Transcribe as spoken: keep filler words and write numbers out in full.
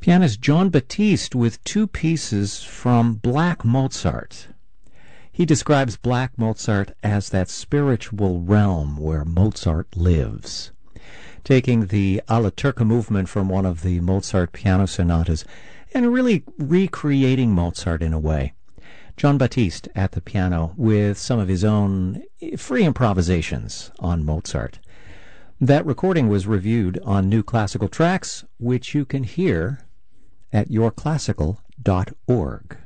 Pianist Jon Batiste with two pieces from Black Mozart. He describes Black Mozart as that spiritual realm where Mozart lives, taking the alla turca movement from one of the Mozart piano sonatas and really recreating Mozart in a way. Jon Batiste at the piano with some of his own free improvisations on Mozart. That recording was reviewed on New Classical Tracks, which you can hear at your classical dot org.